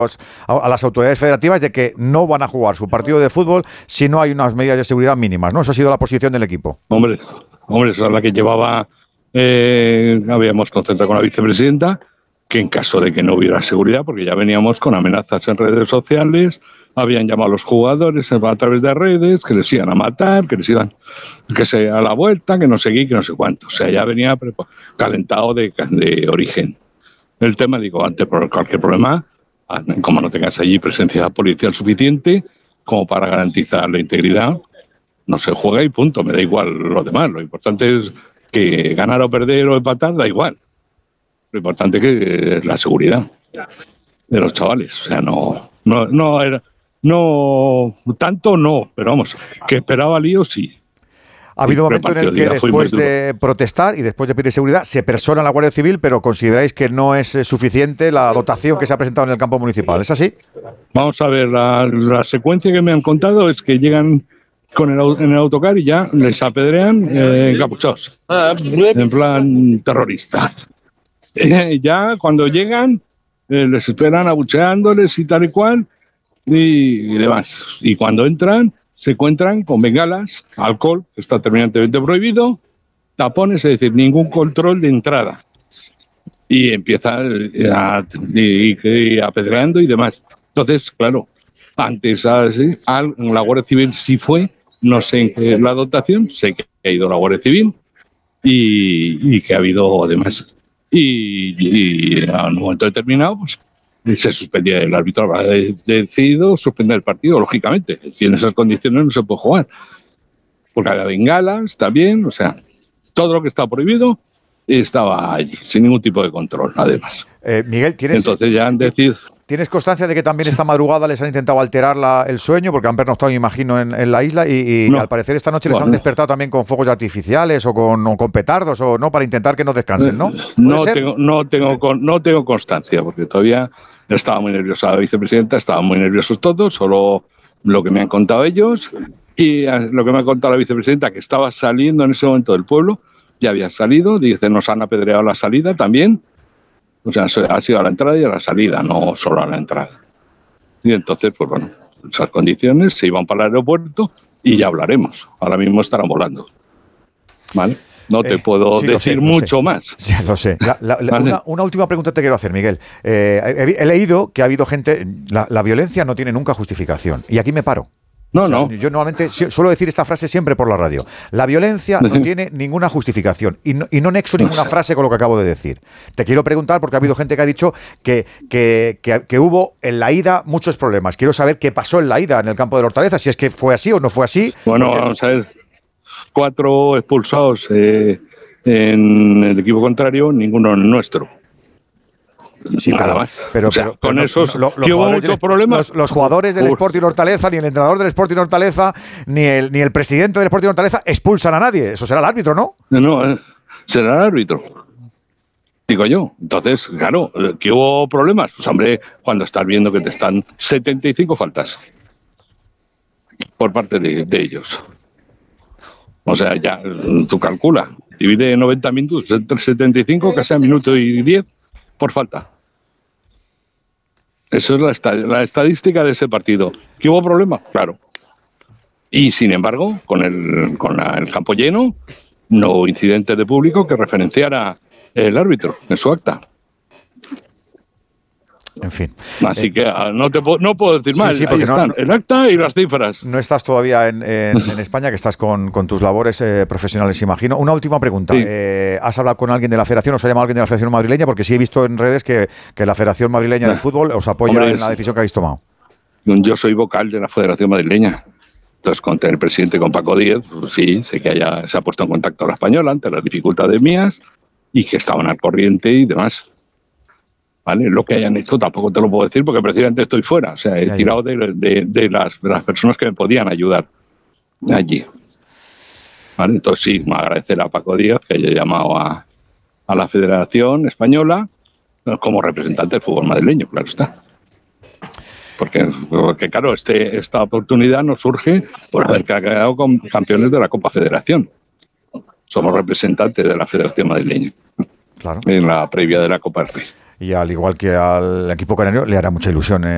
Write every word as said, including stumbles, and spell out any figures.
a, a las autoridades federativas de que no van a jugar su partido de fútbol si no hay unas medidas de seguridad mínimas, ¿no? Esa ha sido la posición del equipo. Hombre, hombre, esa es la que llevaba, eh, habíamos concentrado con la vicepresidenta, que en caso de que no hubiera seguridad, porque ya veníamos con amenazas en redes sociales, habían llamado a los jugadores a través de redes, que les iban a matar, que les iban que se a la vuelta, que no sé qué, que no sé cuánto. O sea, ya venía calentado de, de origen. El tema, digo, ante cualquier problema, como no tengas allí presencia policial suficiente como para garantizar la integridad, no se juega y punto, me da igual lo demás. Lo importante es que ganar o perder o empatar, da igual. Lo importante es que la seguridad de los chavales. O sea, no, no, no era, no, tanto no, pero vamos, que esperaba lío, sí. Ha habido un momento en el que después de protestar y después de pedir seguridad se persona la Guardia Civil, pero consideráis que no es suficiente la dotación que se ha presentado en el campo municipal. ¿Es así? Vamos a ver, la, la secuencia que me han contado es que llegan con el, en el autocar y ya les apedrean eh, encapuchados, en plan terrorista. Eh, ya cuando llegan eh, les esperan abucheándoles y tal y cual y, y demás. Y cuando entran se encuentran con bengalas, alcohol, que está terminantemente prohibido, tapones, es decir, ningún control de entrada. Y empieza a, y, y apedreando y demás. Entonces, claro, antes así, al, la Guardia Civil sí fue, no sé en qué la dotación, sé que ha ido la Guardia Civil y, y que ha habido además. Y, y a un momento determinado, pues se suspendía, el árbitro habrá decidido suspender el partido, lógicamente. Si en esas condiciones no se puede jugar. Porque había bengalas también, o sea, todo lo que estaba prohibido estaba allí, sin ningún tipo de control, además. Eh, Miguel, ¿tienes, Entonces ya han decidido... ¿tienes constancia de que también esta madrugada les han intentado alterar la, el sueño? Porque han pernoctado, me imagino, en, en la isla y, y no. Al parecer esta noche les bueno. han despertado también con fuegos artificiales o con, o con petardos, o no, para intentar que no descansen, ¿no? No tengo, no, tengo, no tengo constancia, porque todavía estaba muy nerviosa la vicepresidenta, estaban muy nerviosos todos, solo lo que me han contado ellos y lo que me ha contado la vicepresidenta, que estaba saliendo en ese momento del pueblo, ya había salido, dice, nos han apedreado a la salida también, o sea, ha sido a la entrada y a la salida, no solo a la entrada. Y entonces, pues bueno, esas condiciones se iban para el aeropuerto y ya hablaremos. Ahora mismo estarán volando. ¿Vale? No te eh, puedo sí, decir sé, mucho sé. más. Sí, lo sé. La, la, la, ¿Vale? una, una última pregunta te quiero hacer, Miguel. Eh, he, he leído que ha habido gente... La, la violencia no tiene nunca justificación. Y aquí me paro. No, o sea, no. Yo normalmente suelo decir esta frase siempre por la radio. La violencia no tiene ninguna justificación y no, y no nexo ninguna frase con lo que acabo de decir. Te quiero preguntar, porque ha habido gente que ha dicho que, que, que, que hubo en la ida muchos problemas. Quiero saber qué pasó en la ida en el campo de la Hortaleza, si es que fue así o no fue así. Bueno, porque... vamos a ver. Cuatro expulsados eh, en el equipo contrario, ninguno nuestro. Sí, nada pero, más. Pero, o sea, pero, con pero, esos lo, lo, que hubo muchos del, problemas. Los, los jugadores del Sporting Hortaleza, ni el entrenador del Sporting Hortaleza, ni el, ni el presidente del Sporting Hortaleza expulsan a nadie. Eso será el árbitro, ¿no? No, eh, será el árbitro. Digo yo. Entonces, claro, ¿que hubo problemas? Pues hombre, cuando estás viendo que te están setenta y cinco faltas por parte de, de ellos. O sea, ya tú calcula. Divide noventa minutos entre setenta y cinco, casi a minuto y diez por falta. Eso es la, estad la estadística de ese partido. ¿Que hubo problemas? Claro. Y sin embargo, con el, con la, el campo lleno, no hubo incidentes de público que referenciara el árbitro en su acta. En fin. Así eh, que no te no puedo decir más. Sí, sí, ahí están, no, el acta y las cifras. No estás todavía en, en, en España, que estás con, con tus labores eh, profesionales, imagino. Una última pregunta. Sí. Eh, ¿Has hablado con alguien de la Federación? ¿Os ha llamado alguien de la Federación Madrileña? Porque sí he visto en redes que, que la Federación Madrileña de Fútbol os apoya Hombre, en la decisión que habéis tomado. Yo soy vocal de la Federación Madrileña. Entonces, con el presidente, con Paco Díez, pues sí, sé que haya, se ha puesto en contacto a la española ante las dificultades mías y que estaban al corriente y demás. ¿Vale? Lo que hayan hecho tampoco te lo puedo decir porque precisamente estoy fuera. O sea, he ya, tirado ya. De, de, de, las, de las personas que me podían ayudar allí. ¿Vale? Entonces sí, me agradecer a Paco Díaz que haya llamado a, a la Federación Española como representante del fútbol madrileño, claro está. Porque, porque claro, este, esta oportunidad nos surge por haber quedado con campeones de la Copa Federación. Somos representantes de la Federación Madrileña. Claro. En la previa de la Copa Rey. Y al igual que al equipo canario, le hará mucha ilusión eh,